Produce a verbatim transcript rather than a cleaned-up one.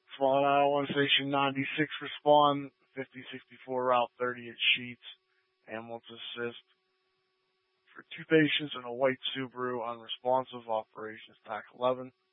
Swan Isle One Station ninety-six respond, fifty sixty-four Route thirty at Sheets, ambulance assist for two patients in a white Subaru, unresponsive, operations T A C eleven.